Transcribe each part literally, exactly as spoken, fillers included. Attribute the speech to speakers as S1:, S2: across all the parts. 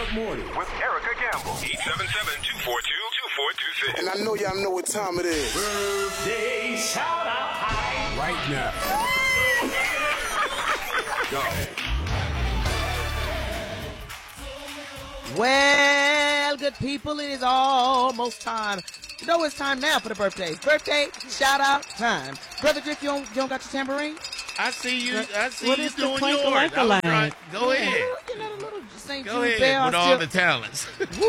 S1: Up Morning
S2: with Erica Gamble. eight seven seven, two four two, two four two six.
S3: And I know y'all know what time it is.
S1: Birthday shout out time. Right now. Go.
S4: Well, good people, it is almost time. You know it's time now for the birthdays. Birthday shout out time. Brother Griff, you don't, you don't got your tambourine?
S5: I see you. I see
S6: what
S5: you
S6: is
S5: doing
S6: the
S5: yours.
S6: twinkle
S5: I was
S6: line?
S5: trying- Go
S4: Yeah,
S5: ahead.
S4: You know, the little Saint
S5: Go
S4: Jude
S5: ahead
S4: bell
S5: with all
S4: still-
S5: the talents.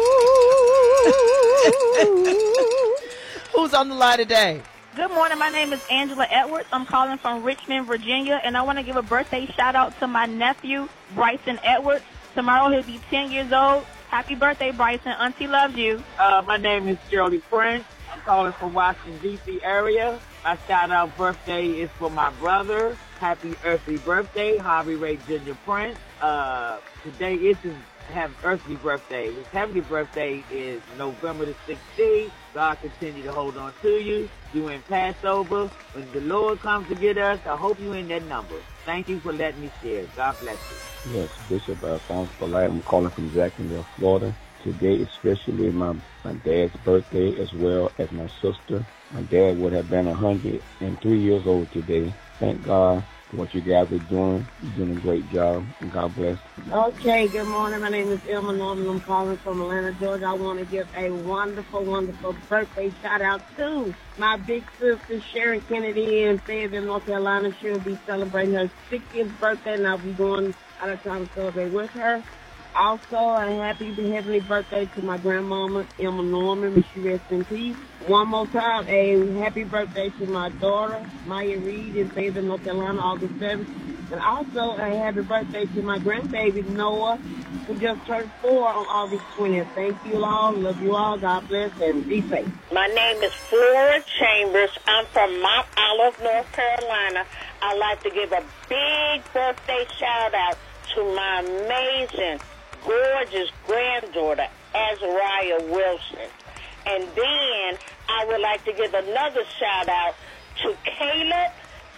S4: Who's on the line today?
S7: Good morning. My name is Angela Edwards. I'm calling from Richmond, Virginia, and I want to give a birthday shout-out to my nephew, Bryson Edwards. Tomorrow he'll be ten years old. Happy birthday, Bryson. Auntie loves you.
S8: Uh, my name is Shirley Prince. I'm calling from Washington, D C area. My shout-out birthday is for my brother. Happy earthly birthday, Harvey Ray Junior Prince. Uh, today is his have earthly birthday. His heavenly birthday is November the sixteenth. God continue to hold on to you. You in Passover. When the Lord comes to get us, I hope you in that number. Thank you for letting me share. God bless you.
S9: Yes, Bishop uh, Francis Polite. I'm calling from Jacksonville, Florida. Today, especially my, my dad's birthday, as well as my sister. My dad would have been one hundred three years old today. Thank God for what you guys are doing. You're doing a great job. And God bless.
S10: Okay, good morning. My name is Elma Norman. I'm calling from Atlanta, Georgia. I want to give a wonderful, wonderful birthday shout-out to my big sister, Sharon Kennedy, in Fayetteville, North Carolina. She'll be celebrating her sixtieth birthday, and I'll be going out of town to celebrate with her. Also, a happy heavenly birthday to my grandmama, Emma Norman. May she rest in peace. One more time, a happy birthday to my daughter, Maya Reed, in Fayetteville, North Carolina, August seventh. And also, a happy birthday to my grandbaby, Noah, who just turned four on August twentieth. Thank you all. Love you all. God bless, and be safe.
S11: My name is Flora Chambers. I'm from Mount Olive, North Carolina. I'd like to give a big birthday shout-out to my amazing, gorgeous granddaughter, Azariah Wilson. And then I would like to give another shout out to Caleb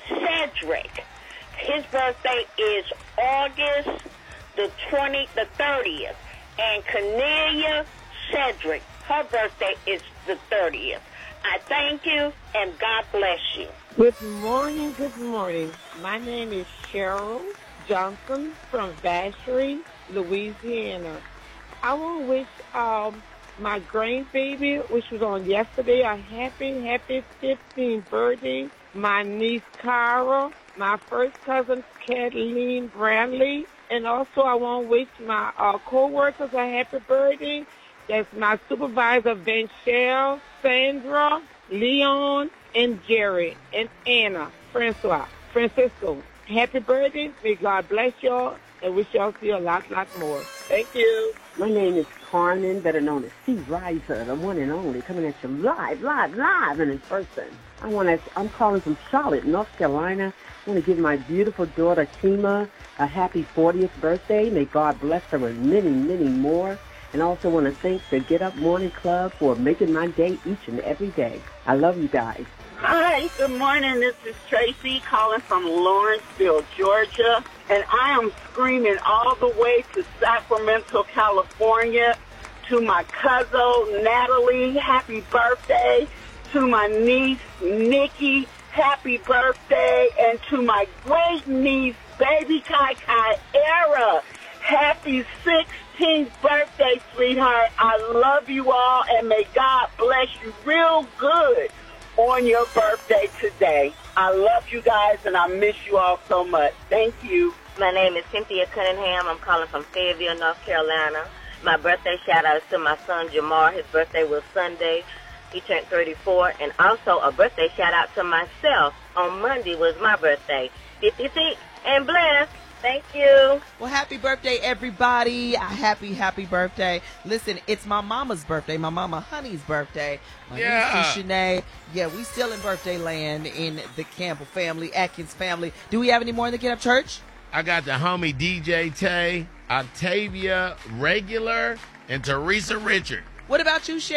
S11: Cedric. His birthday is August the twentieth, the thirtieth. And Cornelia Cedric, her birthday is the thirtieth. I thank you and God bless you.
S10: Good morning, good morning. My name is Cheryl Johnson from Vacherie, Louisiana. I want to wish um, my grandbaby, which was on yesterday, a happy, happy fifteenth birthday. My niece, Cara, my first cousin, Kathleen Bradley. And also I want to wish my uh, co-workers a happy birthday. That's my supervisor, Vanchelle, Sandra, Leon, and Jerry, and Anna, Francois, Francisco. Happy birthday. May God bless y'all and wish y'all see a lot, lot more. Thank you.
S12: My name is Carmen, better known as Steve Riser, the one and only, coming at you live, live, live and in person. I want to, I'm calling from Charlotte, North Carolina. I want to give my beautiful daughter, Tima, a happy fortieth birthday. May God bless her with many, many more. And I also want to thank the Get Up Morning Club for making my day each and every day. I love you guys.
S13: Hi, good morning. This is Tracy calling from Lawrenceville, Georgia. And I am screaming all the way to Sacramento, California, to my cousin, Natalie, happy birthday. To my niece, Nikki, happy birthday. And to my great niece, baby Kai Kai, Era, happy sixteenth birthday, sweetheart. I love you all, and may God bless you real good on your birthday today. I love you guys, and I miss you all so much. Thank you.
S14: My name is Cynthia Cunningham. I'm calling from Fayetteville, North Carolina. My birthday shout-out is to my son, Jamar. His birthday was Sunday. He turned thirty-four. And also a birthday shout-out to myself. On Monday was my birthday. fifty-six and blessed. Thank you.
S4: Well, happy birthday, everybody. A happy, happy birthday. Listen, it's my mama's birthday, my mama Honey's birthday. My
S5: Yeah.
S4: niece, Shanae. Yeah, we still in birthday land in the Campbell family, Atkins family. Do we have any more in the Get Up Church?
S5: I got the homie D J Tay, Octavia Regular, and Teresa Richard.
S4: What about you, Cheryl?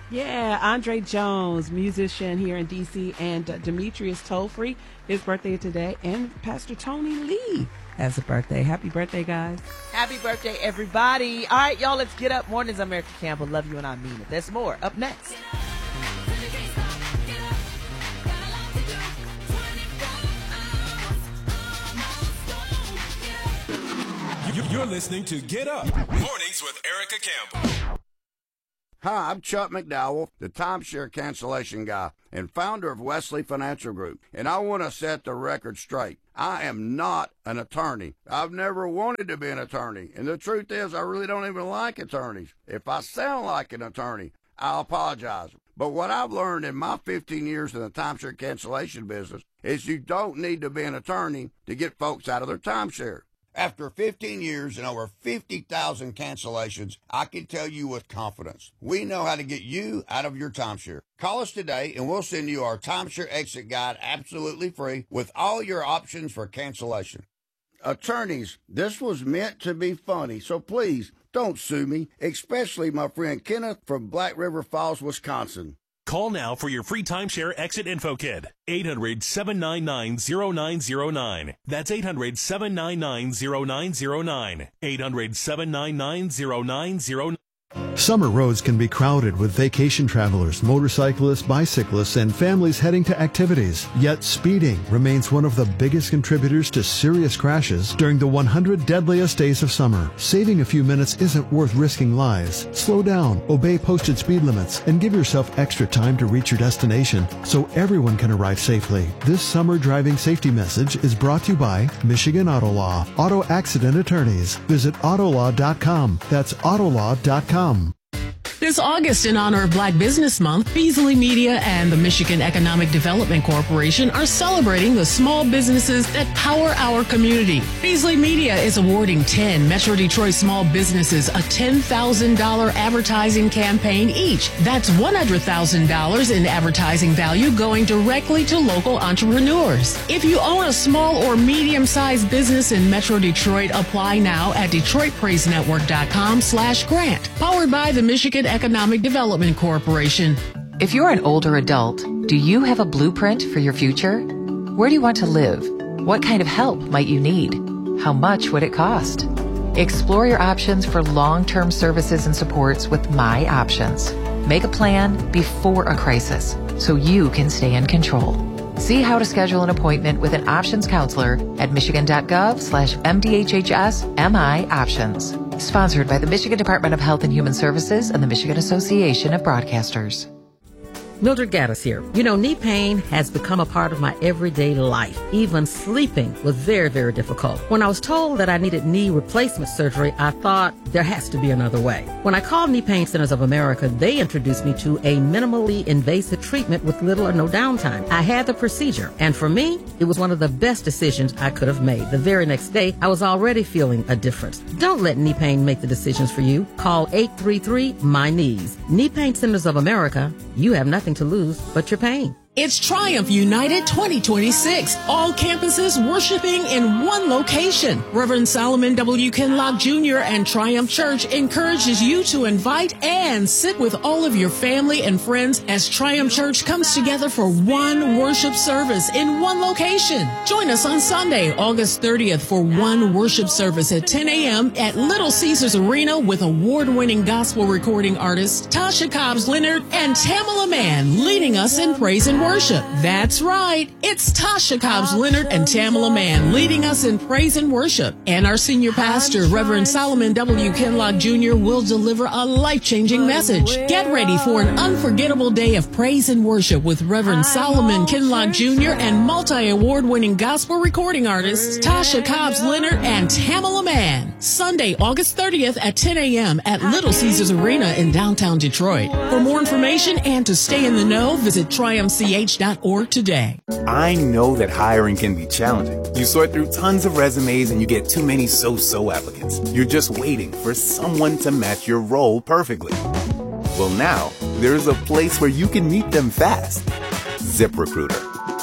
S6: Yeah, Andre Jones, musician here in D C, and uh, Demetrius Tollfree, his birthday today, and Pastor Tony Lee has a birthday. Happy birthday, guys.
S4: Happy birthday, everybody. All right, y'all, let's get up. Mornings, I'm Erica Campbell. Love you and I mean it. There's more up next.
S1: You're listening to Get Up. Mornings with Erica Campbell.
S15: Hi, I'm Chuck McDowell, the timeshare cancellation guy and founder of Wesley Financial Group, and I want to set the record straight. I am not an attorney. I've never wanted to be an attorney, and the truth is I really don't even like attorneys. If I sound like an attorney, I'll apologize. But what I've learned in my fifteen years in the timeshare cancellation business is you don't need to be an attorney to get folks out of their timeshare. After fifteen years and over fifty thousand cancellations, I can tell you with confidence, we know how to get you out of your timeshare. Call us today and we'll send you our timeshare exit guide absolutely free with all your options for cancellation. Attorneys, this was meant to be funny, so please don't sue me, especially my friend Kenneth from Black River Falls, Wisconsin.
S16: Call now for your free timeshare exit info kit. eight hundred, seven nine nine, zero nine zero nine. That's eight hundred, seven nine nine, zero nine zero nine. eight hundred, seven nine nine, zero nine zero nine.
S17: Summer roads can be crowded with vacation travelers, motorcyclists, bicyclists, and families heading to activities. Yet speeding remains one of the biggest contributors to serious crashes during the one hundred deadliest days of summer. Saving a few minutes isn't worth risking lives. Slow down, obey posted speed limits, and give yourself extra time to reach your destination so everyone can arrive safely. This summer driving safety message is brought to you by Michigan Auto Law, Auto Accident Attorneys. Visit autolaw dot com. That's autolaw dot com.
S18: This August, in honor of Black Business Month, Beasley Media and the Michigan Economic Development Corporation are celebrating the small businesses that power our community. Beasley Media is awarding ten Metro Detroit small businesses a ten thousand dollars advertising campaign each. That's one hundred thousand dollars in advertising value going directly to local entrepreneurs. If you own a small or medium-sized business in Metro Detroit, apply now at detroit praise network dot com slash grant. Powered by the Michigan Economic Development Corporation.
S19: If you're an older adult, do you have a blueprint for your future? Where do you want to live? What kind of help might you need? How much would it cost? Explore your options for long-term services and supports with My Options. Make a plan before a crisis so you can stay in control. See how to schedule an appointment with an options counselor at michigan.gov slash MDHHS MI options. Sponsored by the Michigan Department of Health and Human Services and the Michigan Association of Broadcasters.
S20: Mildred Gaddis here. You know, knee pain has become a part of my everyday life. Even sleeping was very, very difficult. When I was told that I needed knee replacement surgery, I thought there has to be another way. When I called Knee Pain Centers of America, they introduced me to a minimally invasive treatment with little or no downtime. I had the procedure, and for me, it was one of the best decisions I could have made. The very next day, I was already feeling a difference. Don't let knee pain make the decisions for you. Call eight three three, M Y knees. Knee Pain Centers of America, you have nothing to lose but your pain.
S18: It's Triumph United twenty twenty-six. All campuses worshiping in one location. Reverend Solomon W. Kinlock Junior and Triumph Church encourages you to invite and sit with all of your family and friends as Triumph Church comes together for one worship service in one location. Join us on Sunday, August thirtieth for one worship service at ten a.m. at Little Caesars Arena with award-winning gospel recording artists Tasha Cobbs Leonard and Tamala Mann leading us in praise and worship. That's right. It's Tasha Cobbs Leonard and Tamala Mann leading us in praise and worship. And our senior pastor, Reverend Solomon W. Kinlock Junior will deliver a life-changing message. Get ready for an unforgettable day of praise and worship with Reverend Solomon Kinlock Junior and multi-award winning gospel recording artists Tasha Cobbs Leonard and Tamala Mann. Sunday, August thirtieth at ten a.m. at Little Caesars Arena in downtown Detroit. For more information and to stay in the know, visit triumph c h dot org today.
S21: I know that hiring can be challenging. You sort through tons of resumes and you get too many so-so applicants. You're just waiting for someone to match your role perfectly. Well, now there's a place where you can meet them fast. ZipRecruiter.